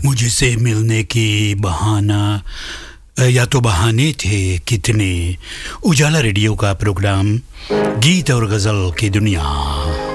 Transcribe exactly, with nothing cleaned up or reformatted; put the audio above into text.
मुझसे मिलने की बहाना या तो बहाने थे कितने। उजाला रेडियो का प्रोग्राम गीत और गज़ल की दुनिया।